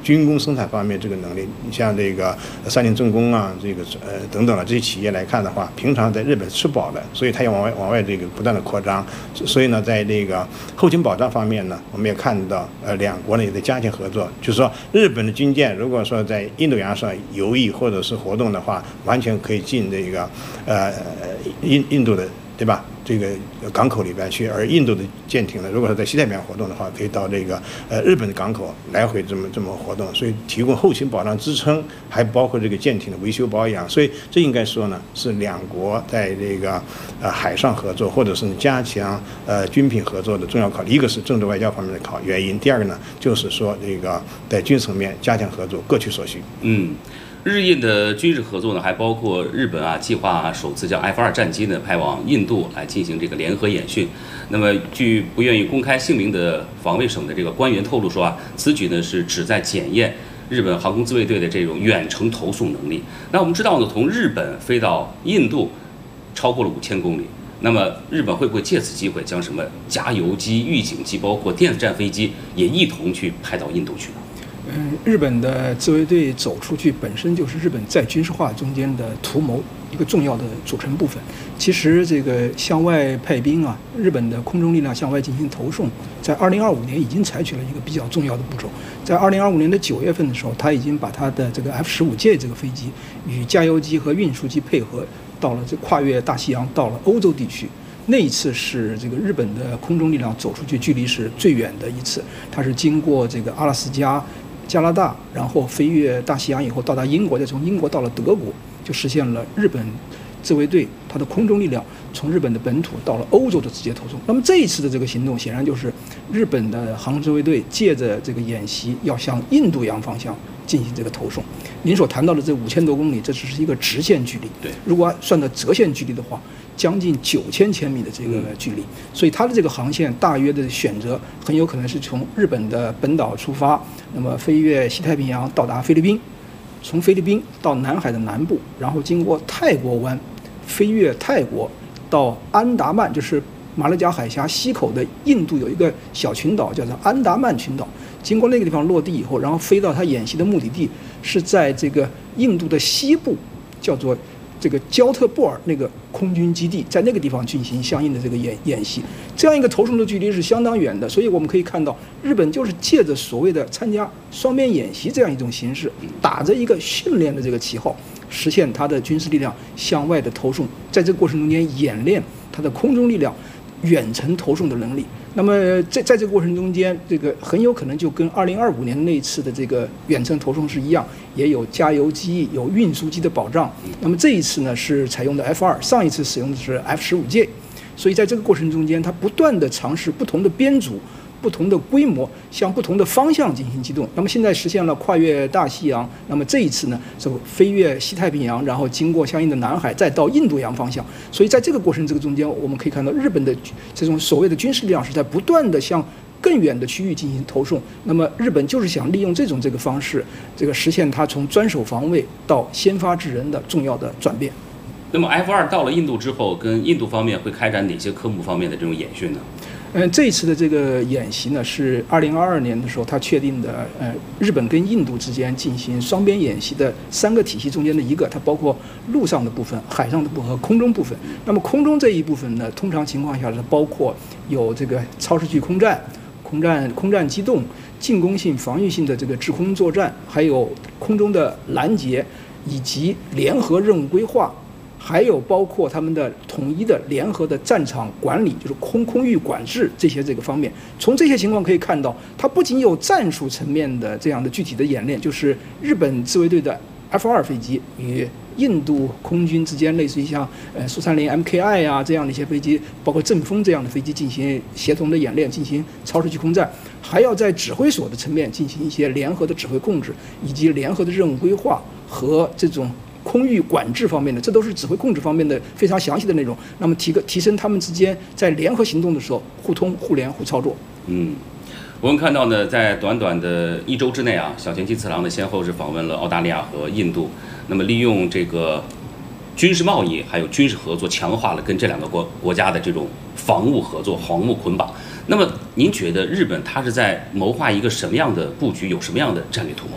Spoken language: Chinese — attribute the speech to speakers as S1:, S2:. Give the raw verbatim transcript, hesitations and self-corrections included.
S1: 军工生产方面这个能力，你像这个三菱重工啊，这个呃等等的这些企业来看的话，平常在日本吃饱了，所以它要往外往外这个不断的扩张。所以呢，在这个后勤保障方面呢，我们也看到呃两国呢也在加强合作，就是说日本的军舰如果说在印度洋上游弋或者是活动的话，完全可以进这个呃印印度的，对吧？这个港口里边去，而印度的舰艇呢，如果是在西太平洋活动的话，可以到这个呃日本的港口来回这么这么活动，所以提供后勤保障支撑，还包括这个舰艇的维修保养，所以这应该说呢是两国在这个呃海上合作或者是加强呃军品合作的重要考虑。一个是政治外交方面的考原因，第二个呢就是说这个在军层面加强合作，各取所需。
S2: 嗯。日印的军事合作呢，还包括日本啊计划首次将 F 二战机呢派往印度来进行这个联合演训。那么，据不愿意公开姓名的防卫省的这个官员透露说啊，此举呢是旨在检验日本航空自卫队的这种远程投送能力。那我们知道呢，从日本飞到印度超过了五千公里。那么，日本会不会借此机会将什么加油机、预警机，包括电子战飞机也一同去派到印度去呢？
S3: 嗯，日本的自卫队走出去本身就是日本再军事化中间的图谋一个重要的组成部分。其实这个向外派兵啊，日本的空中力量向外进行投送，在二零二五年已经采取了一个比较重要的步骤。在二零二五年的九月份的时候，他已经把他的这个 F 十五 J 这个飞机与加油机和运输机配合，到了这跨越大西洋，到了欧洲地区。那一次是这个日本的空中力量走出去距离是最远的一次，它是经过这个阿拉斯加、加拿大，然后飞越大西洋以后到达英国，再从英国到了德国，就实现了日本自卫队它的空中力量从日本的本土到了欧洲的直接投送。那么这一次的这个行动，显然就是日本的航空自卫队借着这个演习，要向印度洋方向进行这个投送。您所谈到的这五千多公里，这只是一个直线距离。
S2: 对，
S3: 如果算到折线距离的话，将近九千千米的这个距离，所以它的这个航线大约的选择很有可能是从日本的本岛出发，那么飞越西太平洋到达菲律宾，从菲律宾到南海的南部，然后经过泰国湾，飞越泰国到安达曼，就是马六甲海峡西口的印度有一个小群岛叫做安达曼群岛，经过那个地方落地以后，然后飞到他演习的目的地是在这个印度的西部，叫做这个焦特布尔那个空军基地，在那个地方进行相应的这个演演习，这样一个投送的距离是相当远的，所以我们可以看到，日本就是借着所谓的参加双边演习这样一种形式，打着一个训练的这个旗号，实现它的军事力量向外的投送，在这个过程中间演练它的空中力量远程投送的能力。那么在在这个过程中间，这个很有可能就跟二零二五年那一次的这个远程投送是一样，也有加油机、有运输机的保障。那么这一次呢是采用的 F 二，上一次使用的是 F 十五 J， 所以在这个过程中间，它不断的尝试不同的编组、不同的规模，向不同的方向进行机动。那么现在实现了跨越大西洋，那么这一次呢，这个飞越西太平洋，然后经过相应的南海，再到印度洋方向。所以在这个过程这个中间，我们可以看到日本的这种所谓的军事力量是在不断的向更远的区域进行投送。那么日本就是想利用这种这个方式，这个实现它从专守防卫到先发制人的重要的转变。
S2: 那么 F 二到了印度之后，跟印度方面会开展哪些科目方面的这种演训呢？
S3: 嗯，这一次的这个演习呢，是二零二二年的时候，他确定的，呃，日本跟印度之间进行双边演习的三个体系中间的一个，它包括陆上的部分、海上的部分和空中部分。那么空中这一部分呢，通常情况下是包括有这个超视距空战、空战、空战机动、进攻性、防御性的这个制空作战，还有空中的拦截以及联合任务规划。还有包括他们的统一的联合的战场管理，就是空空域管制这些这个方面。从这些情况可以看到，它不仅有战术层面的这样的具体的演练，就是日本自卫队的 F 二 飞机与印度空军之间，类似于像呃苏三零 M K I 啊这样的一些飞机，包括阵风这样的飞机进行协同的演练，进行超视距空战，还要在指挥所的层面进行一些联合的指挥控制，以及联合的任务规划和这种空域管制方面的，这都是指挥控制方面的非常详细的内容。那么提个提升他们之间在联合行动的时候互通互联互操作。
S2: 嗯，我们看到呢，在短短的一周之内啊，小田七次郎呢先后是访问了澳大利亚和印度，那么利用这个军事贸易还有军事合作，强化了跟这两个国国家的这种防务合作、航务捆绑。那么您觉得日本它是在谋划一个什么样的布局，有什么样的战略图谋？